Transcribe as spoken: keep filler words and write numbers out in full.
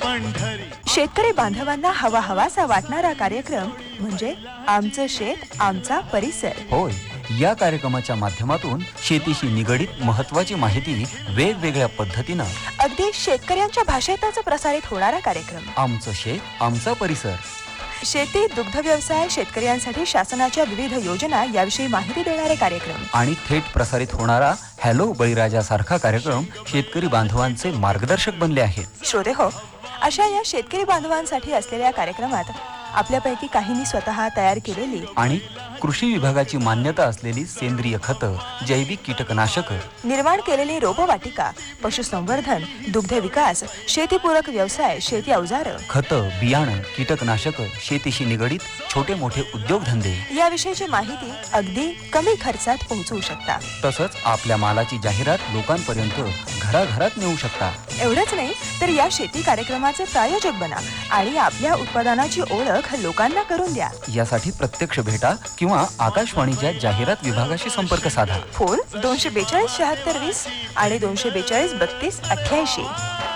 पंढरी. शेतकरी बांधवांना हवा हवासा वाटणारा कार्यक्रम म्हणजे आमचं शेत आमचा परिसर. होय, या कार्यक्रमाच्या माध्यमातून शेतीशी निगडीत महत्त्वाची माहिती वेगवेगळ्या पद्धतीनं अगदी शेतकऱ्यांच्या भाषेतच प्रसारित होणारा कार्यक्रम आमचं शेत आमचा परिसर. शेती, दुग्ध व्यवसाय, शेतकऱ्यांसाठी शासनाच्या विविध योजना याविषयी माहिती देणारे कार्यक्रम आणि थेट प्रसारित होणारा हॅलो बळीराजा सारखा कार्यक्रम शेतकरी बांधवांचे मार्गदर्शक बनले आहेत. श्रोते हो, अशा या शेतकरी बांधवांसाठी असलेल्या कार्यक्रमात आपल्यापैकी काहींनी स्वतः तयार केलेली आणि कृषी विभागाची मान्यता असलेली सेंद्रिय खतं, जैविक कीटकनाशक, निर्माण केलेली रोपवाटिका, पशुसंवर्धन, दुग्ध विकास, शेतीपूरक व्यवसाय, शेती अवजारं, खतं, बियाणं, कीटकनाशक, शेतीशी निगडीत छोटे मोठे उद्योगधंदे याविषयीची माहिती अगदी कमी खर्चात पोहोचवू शकता. तसंच आपल्या मालाची जाहिरात लोकांपर्यंत घराघरात नेऊ शकता. एवढंच नाही तर या शेती कार्यक्रमाचे प्रायोजक बना आणि आपल्या उत्पादनाची ओळख लोकांना करून द्या. यासाठी प्रत्यक्ष भेटा किंवा आकाशवाणीच्या जाहिरात विभागाशी संपर्क साधा. फोन दोनशे बेचाळीस शहात्तर वीस आणि दोनशे बेचाळीस बत्तीस अठ्ठ्याऐंशी.